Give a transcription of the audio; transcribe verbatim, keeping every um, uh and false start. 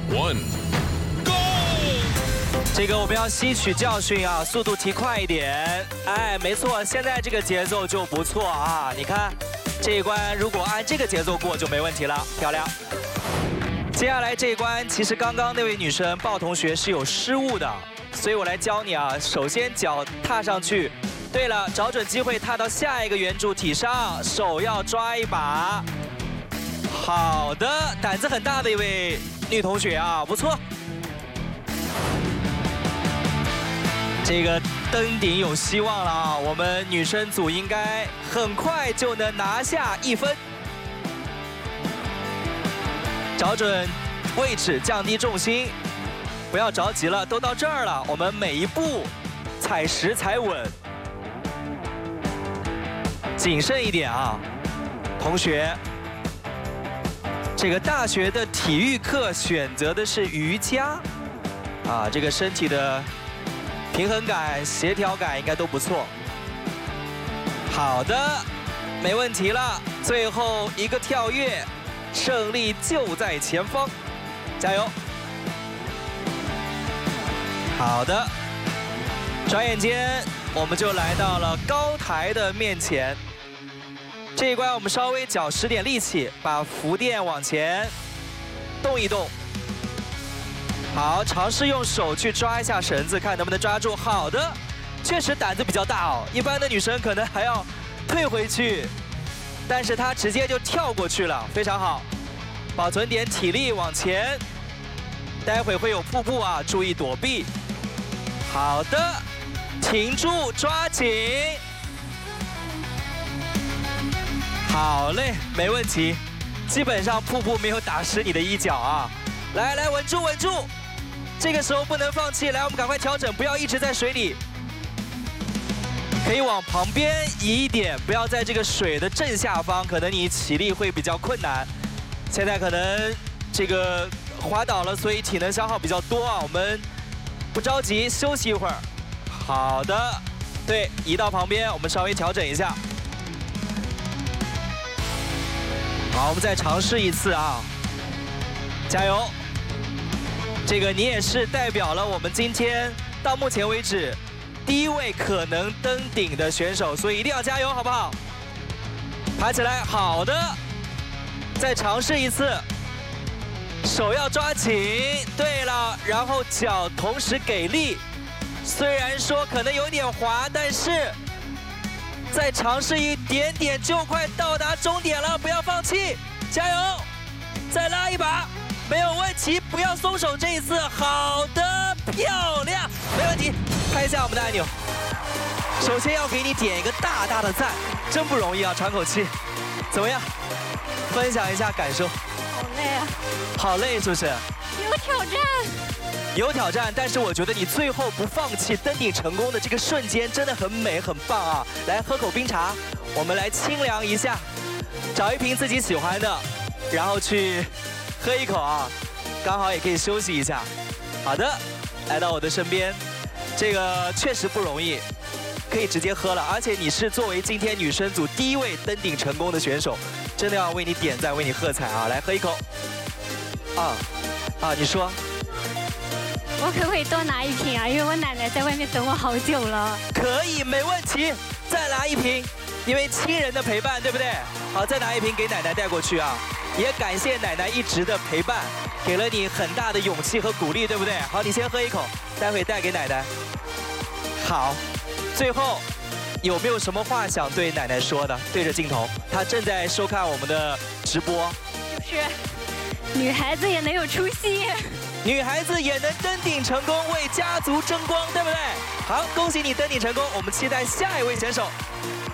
one, go！ 这个我们要吸取教训啊，速度提快一点。哎，没错，现在这个节奏就不错啊。你看，这一关如果按这个节奏过就没问题了，漂亮。接下来这一关，其实刚刚那位女生鲍同学是有失误的，所以我来教你啊。首先脚踏上去，对了，找准机会踏到下一个圆柱体上，手要抓一把。好的，胆子很大的一位女同学啊，不错。这个登顶有希望了啊！我们女生组应该很快就能拿下一分。找准位置，降低重心，不要着急了，都到这儿了，我们每一步踩实踩稳，谨慎一点啊，同学。这个大学的体育课选择的是瑜伽，啊，这个身体的平衡感、协调感应该都不错。好的，没问题了。最后一个跳跃，胜利就在前方，加油！好的，转眼间我们就来到了高台的面前。这一关我们稍微脚使点力气，把浮垫往前动一动。好，尝试用手去抓一下绳子，看能不能抓住。好的，确实胆子比较大哦。一般的女生可能还要退回去，但是她直接就跳过去了，非常好。保存点体力往前，待会会有瀑布啊，注意躲避。好的，停住，抓紧。好嘞，没问题。基本上瀑布没有打湿你的衣角啊。来来，稳住稳住，这个时候不能放弃。来，我们赶快调整，不要一直在水里，可以往旁边移一点，不要在这个水的正下方，可能你起立会比较困难。现在可能这个滑倒了，所以体能消耗比较多啊。我们不着急，休息一会儿。好的，对，移到旁边，我们稍微调整一下。好，我们再尝试一次啊，加油！这个你也是代表了我们今天到目前为止第一位可能登顶的选手，所以一定要加油，好不好？爬起来，好的，再尝试一次，手要抓紧。对了，然后脚同时给力，虽然说可能有点滑，但是再尝试一点点就快到达终点了，不要放弃，加油！再拉一把。没有问题，不要松手，这一次好的，漂亮，没问题。拍一下我们的按钮。首先要给你点一个大大的赞，真不容易啊，喘口气。怎么样？分享一下感受。 好累啊！ 好累是不是？ 有挑战。 有挑战，但是我觉得你最后不放弃登顶成功的这个瞬间真的很美很棒啊！来喝口冰茶，我们来清凉一下，找一瓶自己喜欢的，然后去喝一口啊，刚好也可以休息一下。好的，来到我的身边，这个确实不容易，可以直接喝了。而且你是作为今天女生组第一位登顶成功的选手，真的要为你点赞，为你喝彩啊！来喝一口。啊啊，你说。 我可不可以多拿一瓶啊？因为我奶奶在外面等我好久了。 可以，没问题，再拿一瓶，因为亲人的陪伴，对不对？好，再拿一瓶给奶奶带过去啊。也感谢奶奶一直的陪伴，给了你很大的勇气和鼓励，对不对？好，你先喝一口，待会带给奶奶。好，最后有没有什么话想对奶奶说的？对着镜头，她正在收看我们的直播。 就是女孩子也能有出息， 女孩子也能登顶成功，为家族争光，对不对？好，恭喜你登顶成功，我们期待下一位选手。